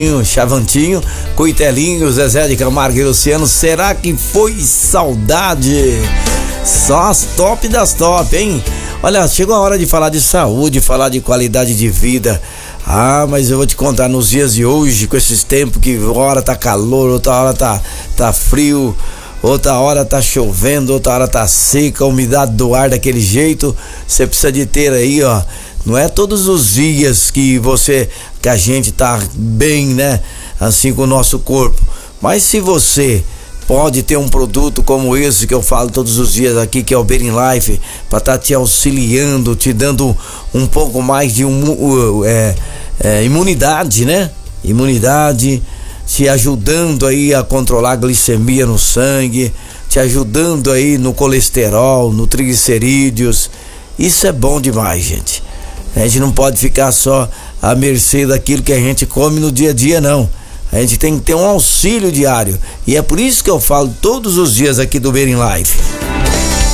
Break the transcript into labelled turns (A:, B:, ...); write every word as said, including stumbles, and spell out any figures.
A: Chavantinho, Coitelinho, Zezé de Camargo e Luciano. Será que foi saudade? Só as top das top, hein? Olha, chegou a hora de falar de saúde, falar de qualidade de vida. Ah, mas eu vou te contar, nos dias de hoje, com esses tempos que hora tá calor, outra hora tá, tá frio, outra hora tá chovendo, outra hora tá seca, a umidade do ar daquele jeito, você precisa de ter aí, ó. Não é todos os dias que você, que a gente tá bem, né? Assim com o nosso corpo. Mas se você pode ter um produto como esse que eu falo todos os dias aqui, que é o Berin Life, para estar tá te auxiliando, te dando um pouco mais de um, é, é, imunidade, né? Imunidade, te ajudando aí a controlar a glicemia no sangue, te ajudando aí no colesterol, no triglicerídeos. Isso é bom demais, gente. A gente não pode ficar só à mercê daquilo que a gente come no dia a dia, não. A gente tem que ter um auxílio diário. E é por isso que eu falo todos os dias aqui do Berin Life.